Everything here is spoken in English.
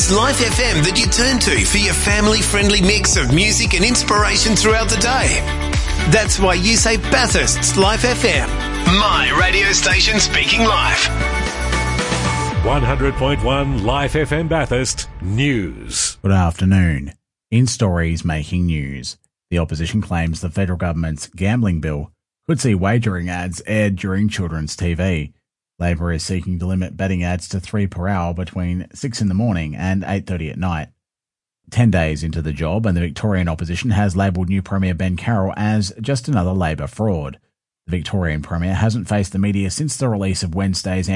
It's Life FM that you turn to for your family-friendly mix of music and inspiration throughout the day. That's why you say Bathurst's Life FM. My radio station speaking life. 100.1 Life FM Bathurst News. Good afternoon. In stories making news, the opposition claims the federal government's gambling bill could see wagering ads aired during children's TV. Labor is seeking to limit betting ads to 3 per hour between 6 in the morning and 8:30 at night. 10 days into the job, and the Victorian opposition has labelled new Premier Ben Carroll as just another Labor fraud. The Victorian Premier hasn't faced the media since the release of Wednesday's